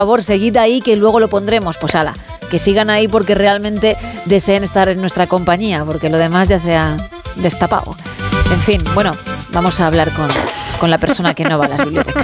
favor, seguid ahí que luego lo pondremos. Pues ala, que sigan ahí porque realmente deseen estar en nuestra compañía, porque lo demás ya se ha destapado. En fin, bueno, vamos a hablar con la persona que no va a las bibliotecas.